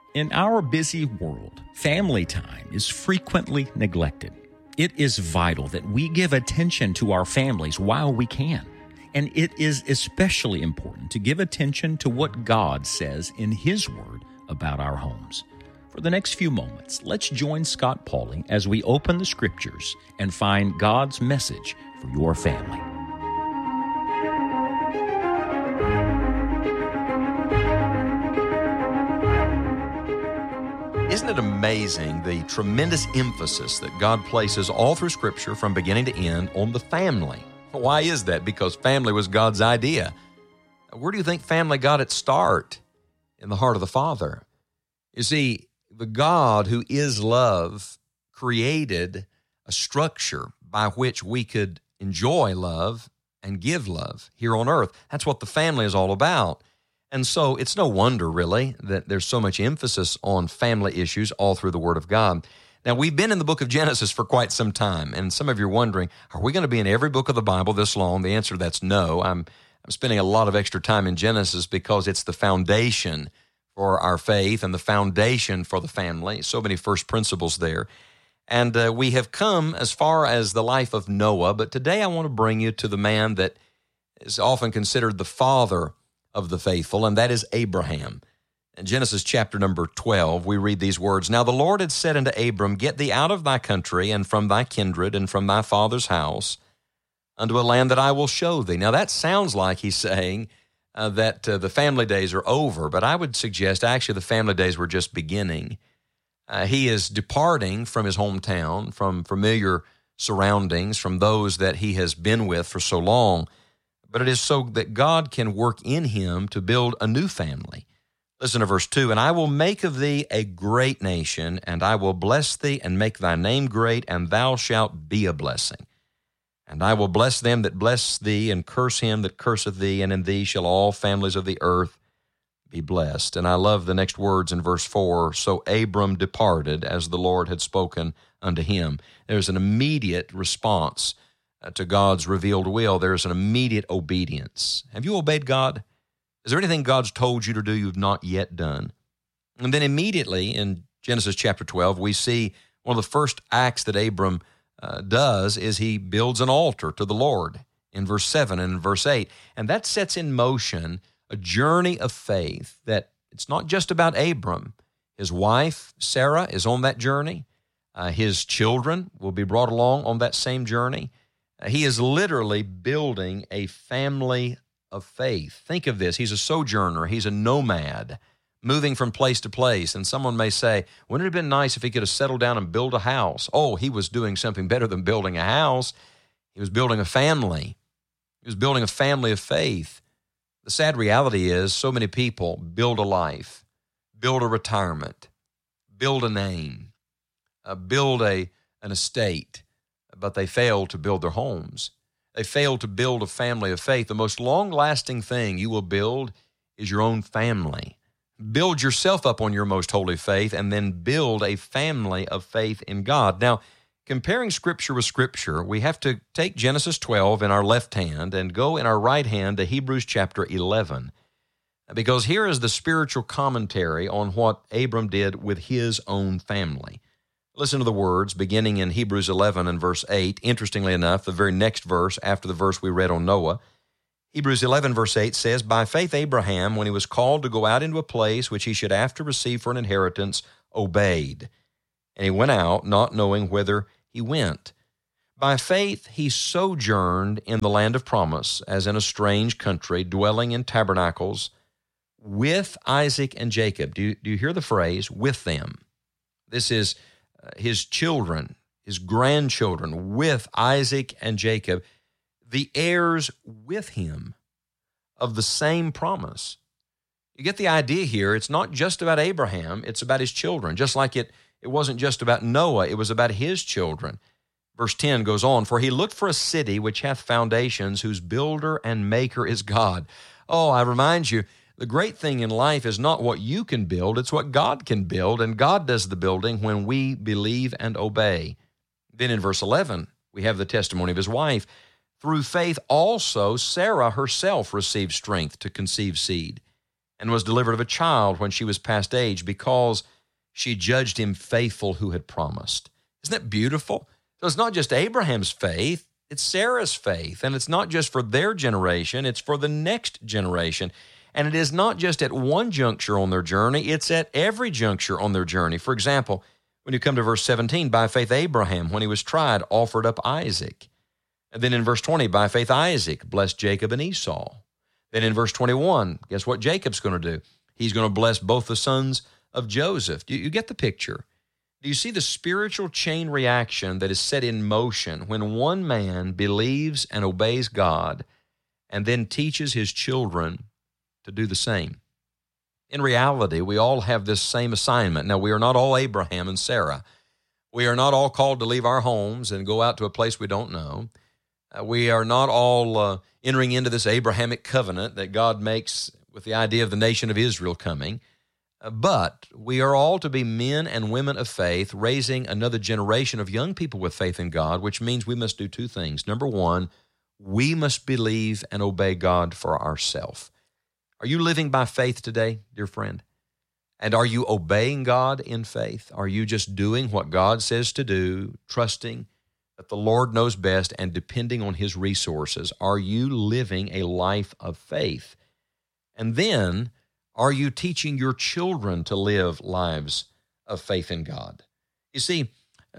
In our busy world, family time is frequently neglected. It is vital that we give attention to our families while we can. And it is especially important to give attention to what God says in His Word about our homes. For the next few moments, let's join Scott Pauling as we open the Scriptures and find God's message for your family. Isn't it amazing the tremendous emphasis that God places all through Scripture from beginning to end on the family? Why is that? Because family was God's idea. Where do you think family got its start? In the heart of the Father. You see, the God who is love created a structure by which we could enjoy love and give love here on earth. That's what the family is all about. And so it's no wonder, really, that there's so much emphasis on family issues all through the Word of God. Now, we've been in the book of Genesis for quite some time, and some of you are wondering, are we going to be in every book of the Bible this long? The answer to that's no. I'm spending a lot of extra time in Genesis because it's the foundation for our faith and the foundation for the family. So many first principles there. And we have come as far as the life of Noah, but today I want to bring you to the man that is often considered the father of the faithful, and that is Abraham. In Genesis chapter number 12, we read these words, "Now the Lord had said unto Abram, Get thee out of thy country, and from thy kindred, and from thy father's house, unto a land that I will show thee." Now that sounds like he's saying that the family days are over, but I would suggest actually the family days were just beginning. He is departing from his hometown, from familiar surroundings, from those that he has been with for so long, but it is so that God can work in him to build a new family. Listen to verse 2, "And I will make of thee a great nation, and I will bless thee and make thy name great, and thou shalt be a blessing. And I will bless them that bless thee, and curse him that curseth thee, and in thee shall all families of the earth be blessed." And I love the next words in verse 4, "So Abram departed as the Lord had spoken unto him." There's an immediate response to God's revealed will. There's an immediate obedience. Have you obeyed God? Is there anything God's told you to do you've not yet done? And then immediately in Genesis chapter 12, we see one of the first acts that Abram does is he builds an altar to the Lord in verse 7 and in verse 8. And that sets in motion a journey of faith that it's not just about Abram. His wife, Sarah, is on that journey. His children will be brought along on that same journey. He is literally building a family of faith. Think of this. He's a sojourner. He's a nomad, moving from place to place. And someone may say, wouldn't it have been nice if he could have settled down and built a house? Oh, he was doing something better than building a house. He was building a family. He was building a family of faith. The sad reality is so many people build a life, build a retirement, build a name, build an estate, but they fail to build their homes. They fail to build a family of faith. The most long-lasting thing you will build is your own family. Build yourself up on your most holy faith and then build a family of faith in God. Now, comparing Scripture with Scripture, we have to take Genesis 12 in our left hand and go in our right hand to Hebrews chapter 11, because here is the spiritual commentary on what Abram did with his own family. Listen to the words beginning in Hebrews 11 and verse 8. Interestingly enough, the very next verse after the verse we read on Noah, Hebrews 11 verse 8 says, "By faith Abraham, when he was called to go out into a place which he should after receive for an inheritance, obeyed. And he went out, not knowing whither he went. By faith he sojourned in the land of promise, as in a strange country, dwelling in tabernacles with Isaac and Jacob." Do you hear the phrase, with them? This is his children, his grandchildren, with Isaac and Jacob, the heirs with him of the same promise. You get the idea here. It's not just about Abraham, it's about his children. Just like it wasn't just about Noah, it was about his children. Verse 10 goes on, "For he looked for a city which hath foundations, whose builder and maker is God." Oh, I remind you, the great thing in life is not what you can build, it's what God can build, and God does the building when we believe and obey. Then in verse 11, we have the testimony of his wife. "Through faith also Sarah herself received strength to conceive seed, and was delivered of a child when she was past age, because she judged him faithful who had promised. Isn't that beautiful? So it's not just Abraham's faith, it's Sarah's faith. And it's not just for their generation, it's for the next generation. And it is not just at one juncture on their journey, it's at every juncture on their journey. For example, when you come to verse 17, by faith Abraham, when he was tried, offered up Isaac. And then in verse 20, by faith Isaac blessed Jacob and Esau. Then in verse 21, guess what Jacob's going to do? He's going to bless both the sons of Joseph. Do you get the picture? Do you see the spiritual chain reaction that is set in motion when one man believes and obeys God and then teaches his children to do the same? In reality, we all have this same assignment. Now, we are not all Abraham and Sarah. We are not all called to leave our homes and go out to a place we don't know. We are not all entering into this Abrahamic covenant that God makes with the idea of the nation of Israel coming. But we are all to be men and women of faith, raising another generation of young people with faith in God, which means we must do two things. Number one, we must believe and obey God for ourselves. Are you living by faith today, dear friend? And are you obeying God in faith? Are you just doing what God says to do, trusting that the Lord knows best and depending on His resources? Are you living a life of faith? And then, are you teaching your children to live lives of faith in God? You see,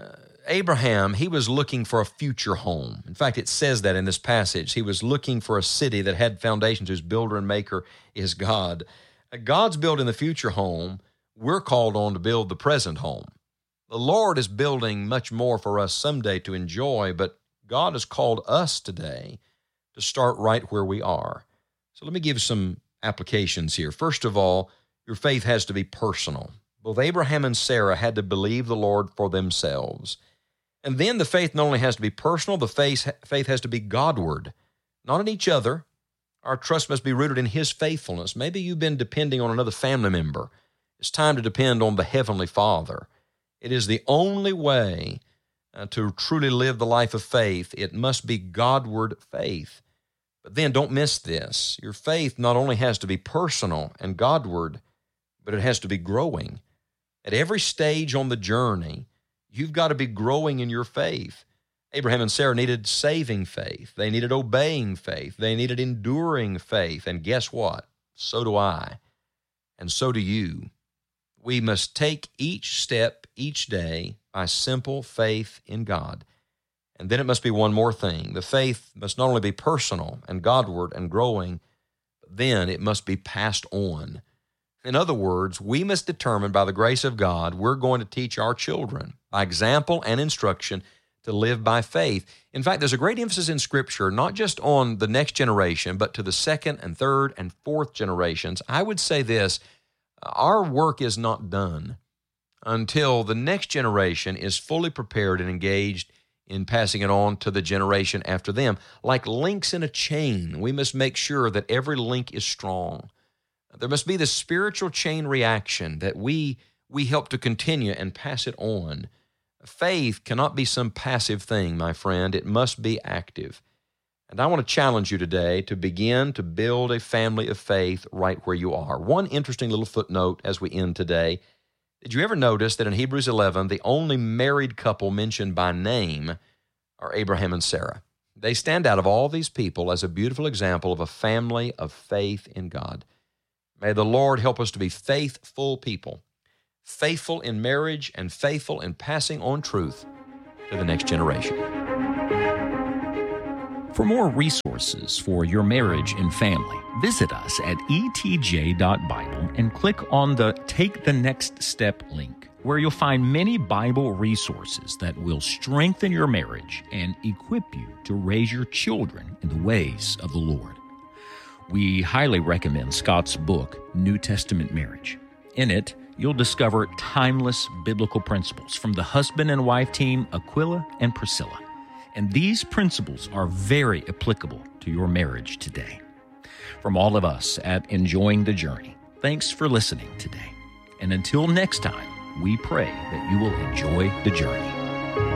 Abraham, he was looking for a future home. In fact, it says that in this passage. He was looking for a city that had foundations, whose builder and maker is God. God's building the future home. We're called on to build the present home. The Lord is building much more for us someday to enjoy, but God has called us today to start right where we are. So let me give some applications here. First of all, your faith has to be personal. Both Abraham and Sarah had to believe the Lord for themselves. And then the faith not only has to be personal, the faith has to be Godward, not in each other. Our trust must be rooted in His faithfulness. Maybe you've been depending on another family member. It's time to depend on the Heavenly Father. It is the only way to truly live the life of faith. It must be Godward faith. But then don't miss this. Your faith not only has to be personal and Godward, but it has to be growing. At every stage on the journey, you've got to be growing in your faith. Abraham and Sarah needed saving faith. They needed obeying faith. They needed enduring faith. And guess what? So do I. And so do you. We must take each step each day by simple faith in God. And then it must be one more thing. The faith must not only be personal and Godward and growing, but then it must be passed on. In other words, we must determine by the grace of God, we're going to teach our children by example and instruction to live by faith. In fact, there's a great emphasis in Scripture, not just on the next generation, but to the second and third and fourth generations. I would say this, our work is not done until the next generation is fully prepared and engaged in passing it on to the generation after them. Like links in a chain, we must make sure that every link is strong. There must be this spiritual chain reaction that we help to continue and pass it on. Faith cannot be some passive thing, my friend. It must be active. And I want to challenge you today to begin to build a family of faith right where you are. One interesting little footnote as we end today. Did you ever notice that in Hebrews 11, the only married couple mentioned by name are Abraham and Sarah? They stand out of all these people as a beautiful example of a family of faith in God. May the Lord help us to be faithful people, faithful in marriage and faithful in passing on truth to the next generation. For more resources for your marriage and family, visit us at etj.bible and click on the Take the Next Step link, where you'll find many Bible resources that will strengthen your marriage and equip you to raise your children in the ways of the Lord. We highly recommend Scott's book, New Testament Marriage. In it, you'll discover timeless biblical principles from the husband and wife team, Aquila and Priscilla. And these principles are very applicable to your marriage today. From all of us at Enjoying the Journey, thanks for listening today. And until next time, we pray that you will enjoy the journey.